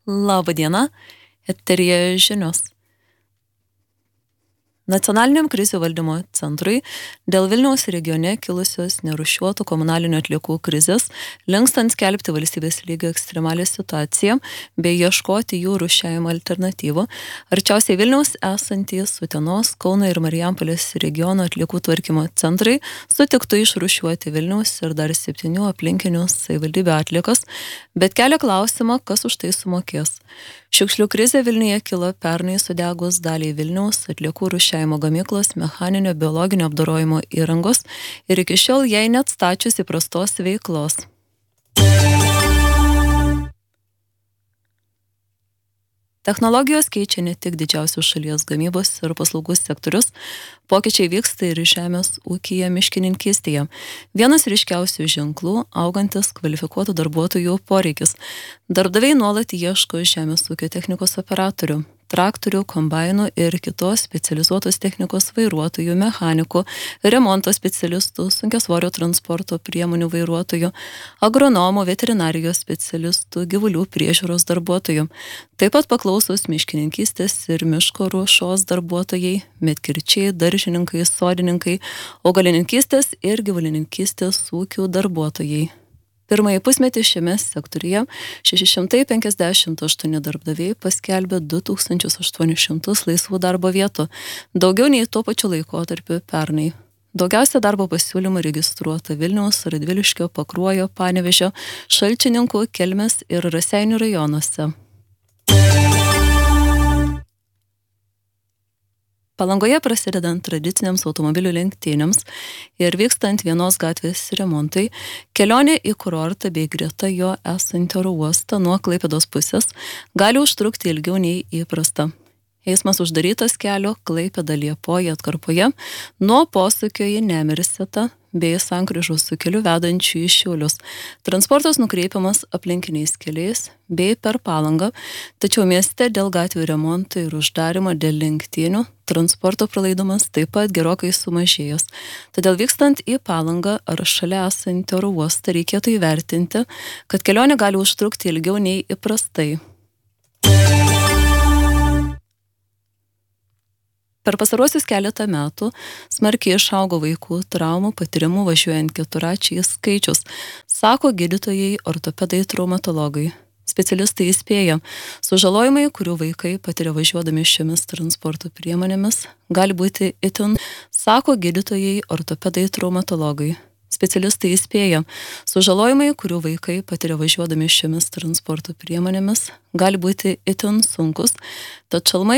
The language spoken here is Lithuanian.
Labą dieną, eteryje žinios. Nacionaliniam krizių valdymo centrui dėl Vilniaus regione kilusios nerūšiuotų komunalinių atliekų krizės, linkstant skelbti valstybės lygio ekstremalią situaciją bei ieškoti jų rūšiavimo alternatyvų, arčiausiai Vilniaus esantys Utenos, Kauno ir Marijampolės regiono atliekų tvarkymo centrai sutiktų išrūšiuoti Vilniaus ir dar 7 aplinkinių savivaldybių atliekas, bet kelia klausimą, kas už tai sumokės. Šiukšlių krizė Vilniuje kilo pernai sudegus daliai Vilniaus atliekų rūšiavimo gamyklos mechaninio biologinio apdorojimo įrangos ir iki šiol jai neatstačius įprastos veiklos. Technologijos keičia ne tik didžiausius šalies gamybos ir paslaugų sektorius, pokyčiai vyksta ir žemės ūkyje miškininkystėje. Vienas ryškiausių ženklų – augantis kvalifikuotų darbuotojų poreikis. Darbdaviai nuolat ieško žemės ūkio technikos operatorių, traktorių, kombainų ir kitos specializuotos technikos vairuotojų, mechanikų, remonto specialistų, sunkiasvorio transporto priemonių vairuotojų, agronomų, veterinarijos specialistų, gyvulių priežiūros darbuotojų. Taip pat paklausus miškininkystės ir miško ruošos darbuotojai, medkirčiai, daržininkai, sodininkai, augalininkystės ir gyvulininkystės ūkių darbuotojai. Pirmąjį pusmetį šiame sektoriuje 658 darbdaviai paskelbė 2800 laisvų darbo vietų, daugiau nei tuo pačiu laikotarpiu pernai. Daugiausia darbo pasiūlymų registruota Vilniaus, Radviliškio, Pakruojo, Panevėžio, Šalčininkų, Kelmės ir Raseinių rajonuose. Palangoje prasidedant tradiciniams automobilių lenktynėms ir vykstant vienos gatvės remontui, kelionė į kurortą bei greta jo esantį oro uostą nuo Klaipėdos pusės gali užtrukti ilgiau nei įprasta. Eismas uždarytas kelio Klaipėda-Liepoja atkarpoje nuo posūkio į Nemirsetą bei sankryžos su keliu vedančiu į Šiaulius. Transportas nukreipiamas aplinkiniais keliais bei per Palangą, tačiau mieste dėl gatvių remonto ir uždarimo dėl lenktynių transporto pralaidumas taip pat gerokai sumažėjęs. Todėl vykstant į Palangą ar šalia esantį oro uostą reikėtų įvertinti, kad kelionė gali užtrukti ilgiau nei įprastai. Per pasaruosius keletą metų smarkiai išaugo vaikų traumų patyrimų važiuojant keturračiais skaičius, sako gydytojai ortopedai traumatologai. Specialistai įspėja, sužalojimai, kurių vaikai patiria važiuodami šiomis transporto priemonėmis, gali būti itin, sako gydytojai ortopedai traumatologai. Specialistai įspėja, sužalojimai, kurių vaikai patiria važiuodami šiomis transporto priemonėmis, gali būti itin sunkus, tad šalmai